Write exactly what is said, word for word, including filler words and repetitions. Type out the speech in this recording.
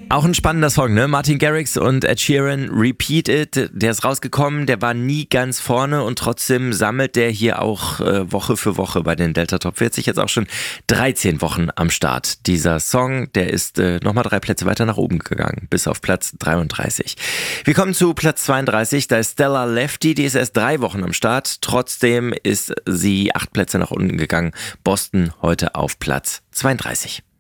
Auch ein spannender Song, ne? Martin Garrix und Ed Sheeran, Repeat It. Der ist rausgekommen, der war nie ganz vorne und trotzdem sammelt der hier auch äh, Woche für Woche bei den Delta Top vierzig. Jetzt auch schon dreizehn Wochen am Start. Dieser Song, der ist äh, nochmal drei Plätze weiter nach oben gegangen, bis auf Platz dreiunddreißig. Wir kommen zu Platz zweiunddreißig, da ist Stella Lefty, die ist erst drei Wochen am Start. Trotzdem ist sie acht Plätze nach unten gegangen. Boston heute auf Platz zweiunddreißig.